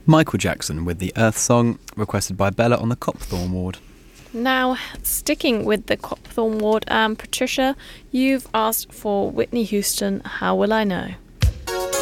Michael Jackson with the Earth Song, requested by Bella on the Copthorne ward. Now, sticking with the Copthorne ward, Patricia, you've asked for Whitney Houston, How Will I Know?